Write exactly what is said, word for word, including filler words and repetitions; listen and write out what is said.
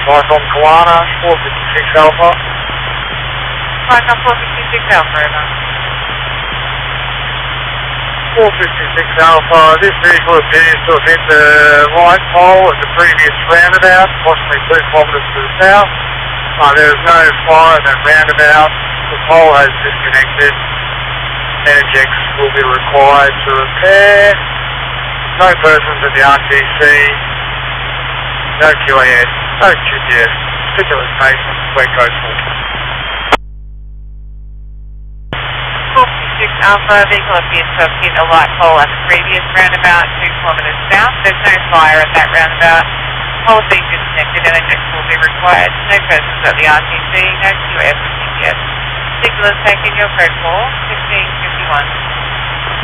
Mike on Kalana, four fifty-six Alpha. Mike on four fifty-six Alpha, over. four fifty-six Alpha, this vehicle appears to have hit the right pole at the previous roundabout, approximately two kilometres to the south. Uh, there is no fire at that roundabout. The pole has disconnected. Energex will be required to repair. No persons at the R T C. No Q A S. No G P S. Particular station, where coastal. four fifty-six Alpha, vehicle appears to have hit a light pole at the previous roundabout, two kilometres south. There's no fire at that roundabout. Pole being disconnected, Energex will be required. No persons at the R T C, no Q A S or G P S. Signal is taken, your code four, fifteen fifty-one.